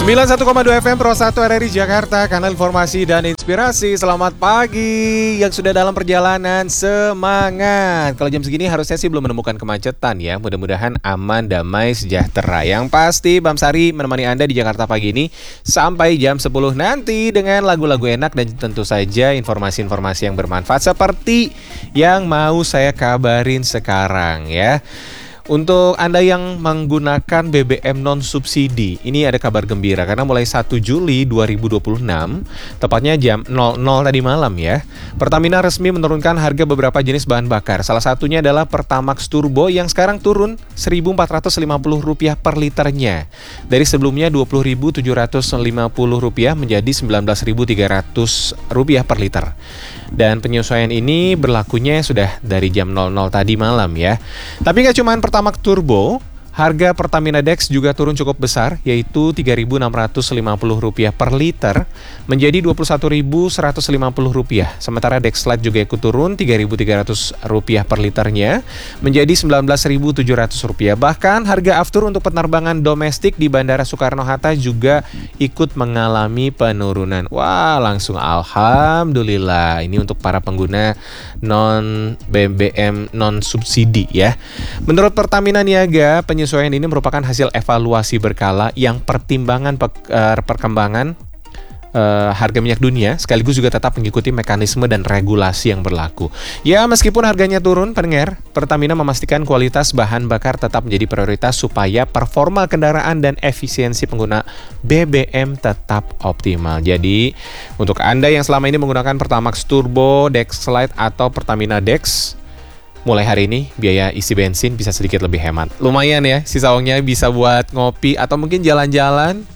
91,2 FM Pro 1 RRI Jakarta, kanal informasi dan inspirasi. Selamat pagi yang sudah dalam perjalanan, semangat. Kalau jam segini harusnya sih belum menemukan kemacetan ya. Mudah-mudahan aman, damai, sejahtera. Yang pasti Bam Sari menemani Anda di Jakarta pagi ini sampai jam 10 nanti dengan lagu-lagu enak dan tentu saja informasi-informasi yang bermanfaat seperti yang mau saya kabarin sekarang ya. Untuk Anda yang menggunakan BBM non-subsidi, ini ada kabar gembira karena mulai 1 Juli 2026, tepatnya jam 00 tadi malam ya, Pertamina resmi menurunkan harga beberapa jenis bahan bakar. Salah satunya adalah Pertamax Turbo yang sekarang turun Rp1.450 per liternya. Dari sebelumnya Rp20.750 menjadi Rp19.300 per liter. Dan penyesuaian ini berlakunya sudah dari jam 00 tadi malam ya. Tapi nggak cuma Pertamax Turbo, harga Pertamina Dex juga turun cukup besar, yaitu Rp3.650 per liter menjadi Rp21.150. Sementara Dex Lite juga ikut turun Rp3.300 per liternya menjadi Rp19.700. Bahkan harga aftur untuk penerbangan domestik di Bandara Soekarno-Hatta juga ikut mengalami penurunan. Wah, langsung alhamdulillah. Ini untuk para pengguna non-BBM non-subsidi ya. Menurut Pertamina Niaga, penyesuaian ini merupakan hasil evaluasi berkala yang pertimbangan perkembangan harga minyak dunia sekaligus juga tetap mengikuti mekanisme dan regulasi yang berlaku. Ya, meskipun harganya turun, pendengar, Pertamina memastikan kualitas bahan bakar tetap menjadi prioritas supaya performa kendaraan dan efisiensi pengguna BBM tetap optimal. Jadi, untuk Anda yang selama ini menggunakan Pertamax Turbo, Dex Lite atau Pertamina Dex, mulai hari ini biaya isi bensin bisa sedikit lebih hemat. Lumayan ya, sisa uangnya bisa buat ngopi atau mungkin jalan-jalan.